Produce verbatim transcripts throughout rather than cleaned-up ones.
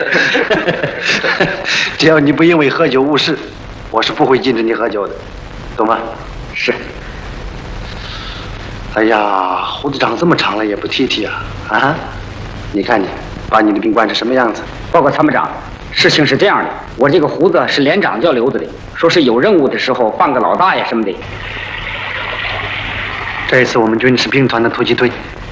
只要你不因为喝酒误事，我是不会禁止你喝酒的，懂吗？ 是。 哎呀，胡子长这么长了也不剃剃啊！啊，你看你，把你的病惯成什么样子？ 报告参谋长，事情是这样的，我这个胡子是连长叫留着的，说是有任务的时候扮个老大爷什么的。 这一次我们军事兵团的突击队，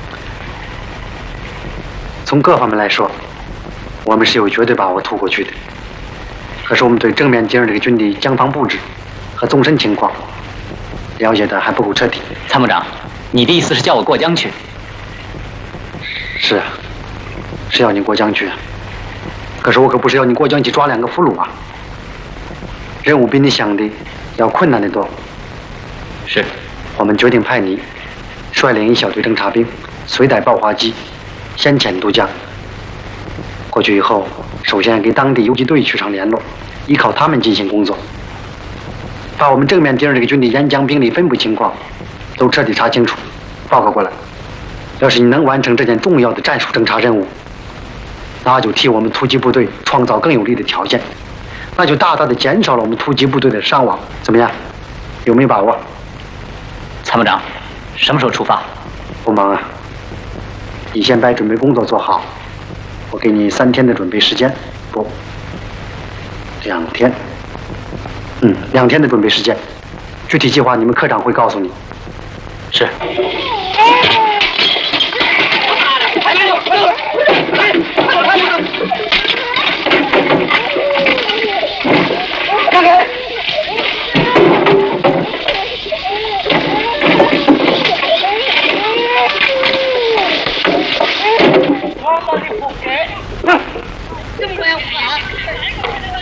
从各方面来说，我们是有绝对把握突过去的。可是我们对正面敌人这个军地将防布置和纵深情况了解的还不够彻底。 参谋长，你的意思是叫我过江去？ 是啊，是要你过江去啊。可是我可不是要你过江去抓两个俘虏啊。任务比你想的要困难得多。 是， 我们决定派你率领一小队侦察兵，随带爆花机，先遣渡江。过去以后，首先给当地游击队取上联络，依靠他们进行工作，把我们正面敌人这个军地沿江兵力分布情况都彻底查清楚，报告过来。要是你能完成这件重要的战术侦察任务，那就替我们突击部队创造更有利的条件，那就大大的减少了我们突击部队的伤亡。怎么样？有没有把握？ 参谋长，什么时候出发？ 不忙啊，你先把准备工作做好，我给你三天的准备时间。不，两天。嗯，两天的准备时间，具体计划你们科长会告诉你。 是。 这么快要跑？